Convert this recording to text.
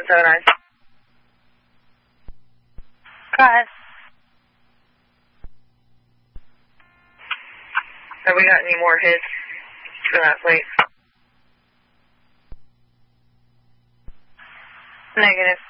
779. Go ahead. Have we got any more hits for that plate? Negative.